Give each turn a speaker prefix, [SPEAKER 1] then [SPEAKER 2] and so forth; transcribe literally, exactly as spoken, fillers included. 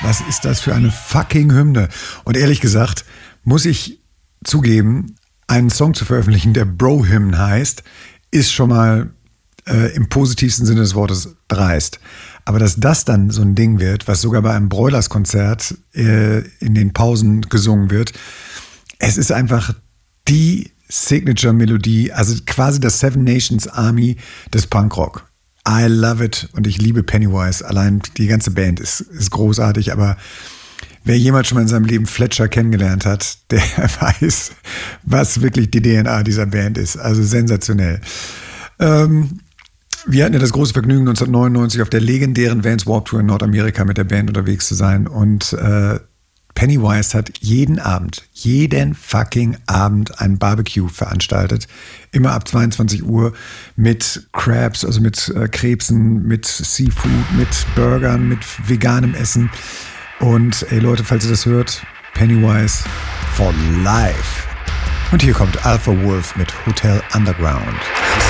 [SPEAKER 1] Was ist das für eine fucking Hymne? Und ehrlich gesagt, muss ich zugeben, einen Song zu veröffentlichen, der Bro-Hymn heißt, ist schon mal äh, im positivsten Sinne des Wortes dreist. Aber dass das dann so ein Ding wird, was sogar bei einem Broilers-Konzert äh, in den Pausen gesungen wird, es ist einfach die Signature-Melodie, also quasi das Seven Nations Army des Punkrock. I love it und ich liebe Pennywise. Allein die ganze Band ist, ist großartig, aber wer jemals schon mal in seinem Leben Fletcher kennengelernt hat, der weiß, was wirklich die D N A dieser Band ist. Also sensationell. Ähm, wir hatten ja das große Vergnügen, neunzehnhundertneunundneunzig auf der legendären Vans Warped Tour in Nordamerika mit der Band unterwegs zu sein. Und äh, Pennywise hat jeden Abend, jeden fucking Abend ein Barbecue veranstaltet. Immer ab zweiundzwanzig Uhr mit Crabs, also mit äh, Krebsen, mit Seafood, mit Burgern, mit veganem Essen. Und ey Leute, falls ihr das hört, Pennywise for life. Und hier kommt Alpha Wolf mit Hotel Underground.